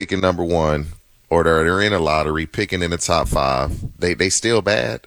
picking number one, or they're in a lottery picking in the top 5, they still bad.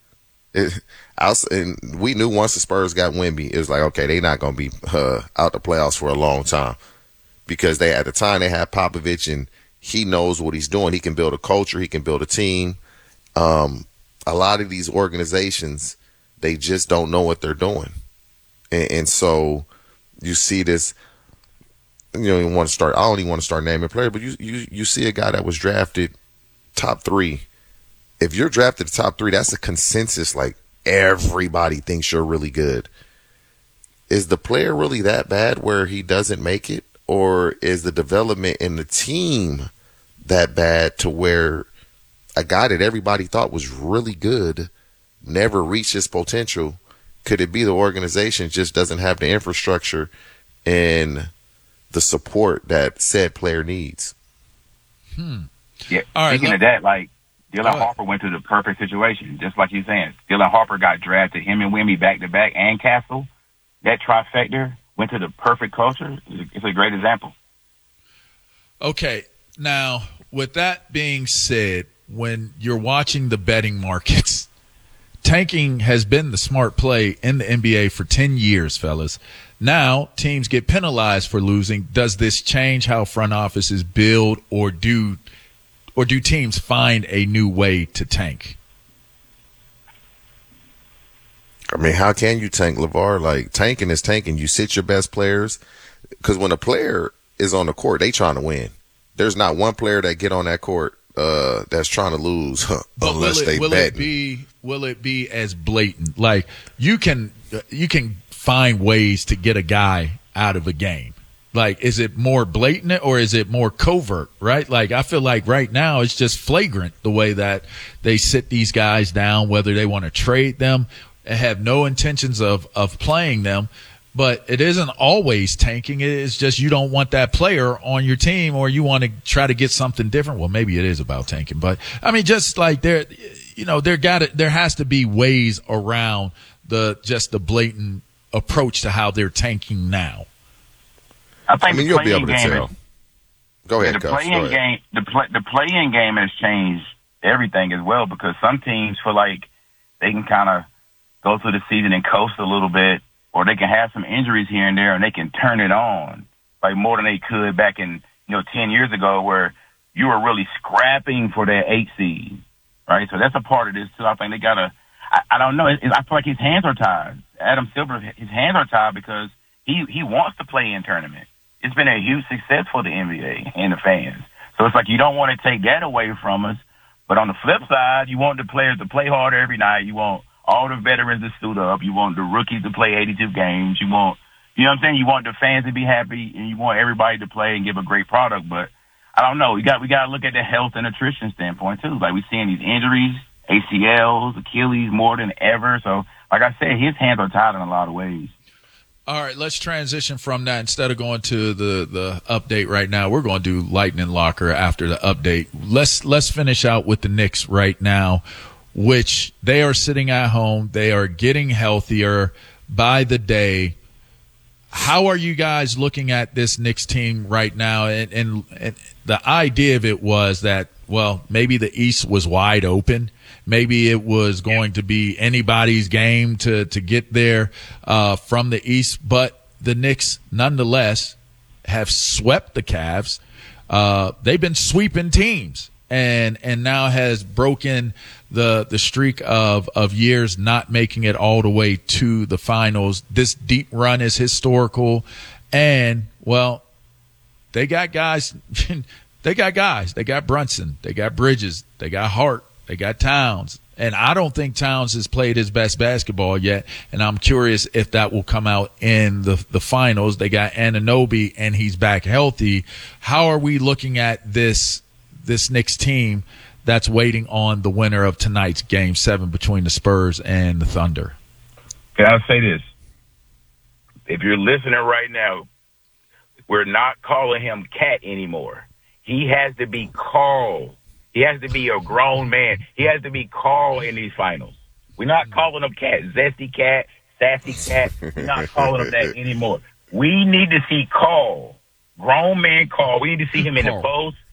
And we knew once the Spurs got Wemby, it was like, okay, they're not going to be out the playoffs for a long time, because at the time they had Popovich, and he knows what he's doing. He can build a culture. He can build a team. A lot of these organizations, they just don't know what they're doing. And so you see this, you don't even want to start, I don't even want to start naming players, but you see a guy that was drafted top 3. If you're drafted top 3, that's a consensus. Like, everybody thinks you're really good. Is the player really that bad where he doesn't make it? Or is the development in the team that bad to where a guy that everybody thought was really good never reached his potential? Could it be the organization just doesn't have the infrastructure and the support that said player needs? Yeah. All right, speaking of that, like, Dylan Harper went to the perfect situation, just like you're saying. Dylan Harper got drafted, him and Wemby back-to-back, and Castle. That trifecta went to the perfect culture. It's a great example. Okay, now, with that being said, when you're watching the betting markets, tanking has been the smart play in the NBA for 10 years, fellas. Now, teams get penalized for losing. Does this change how front offices build, or do teams find a new way to tank? I mean, how can you tank, LeVar? Like, tanking is tanking. You sit your best players, because when a player is on the court, they trying to win. There's not one player that get on that court that's trying to lose unless they bet. Will it be as blatant? Like, you can find ways to get a guy out of a game. Like, is it more blatant or is it more covert, right? Like, I feel like right now it's just flagrant the way that they sit these guys down, whether they want to trade them and have no intentions of playing them. But it isn't always tanking. It is just you don't want that player on your team, or you want to try to get something different. Well, maybe it is about tanking, but I mean, just like there has to be ways around the blatant approach to how they're tanking now. I mean, you'll be able to tell. Go ahead, the play-in game. The play-in game has changed everything as well, because some teams feel like they can kind of go through the season and coast a little bit, or they can have some injuries here and there, and they can turn it on like more than they could back in 10 years ago, where you were really scrapping for that 8 seed, right? So that's a part of this too. I think they gotta. I don't know. I feel like his hands are tied. Adam Silver, his hands are tied because he wants to play in tournament. It's been a huge success for the NBA and the fans. So it's like you don't want to take that away from us. But on the flip side, you want the players to play harder every night. You want all the veterans to suit up. You want the rookies to play 82 games. You want, you know what I'm saying? You want the fans to be happy, and you want everybody to play and give a great product. But I don't know. We got to look at the health and nutrition standpoint too. Like, we're seeing these injuries, ACLs, Achilles more than ever. So, like I said, his hands are tied in a lot of ways. All right, let's transition from that. Instead of going to the update right now, we're going to do Lightning Locker after the update. Let's finish out with the Knicks right now, which they are sitting at home. They are getting healthier by the day. How are you guys looking at this Knicks team right now? And the idea of it was that, well, maybe the East was wide open. Maybe it was going to be anybody's game to get there from the East. But the Knicks, nonetheless, have swept the Cavs. They've been sweeping teams and now has broken the streak of years not making it all the way to the finals. This deep run is historical. And, well, they got guys. They got Brunson. They got Bridges. They got Hart. They got Towns. And I don't think Towns has played his best basketball yet. And I'm curious if that will come out in the finals. They got Anunoby, and he's back healthy. How are we looking at this Knicks team that's waiting on the winner of tonight's Game 7 between the Spurs and the Thunder? Can I say this? If you're listening right now, we're not calling him Cat anymore. He has to be called. He has to be a grown man. He has to be called in these finals. We're not calling him Cat, Zesty Cat, Sassy Cat. We're not calling him that anymore. We need to see Call, grown man Call. We need to see him in the post.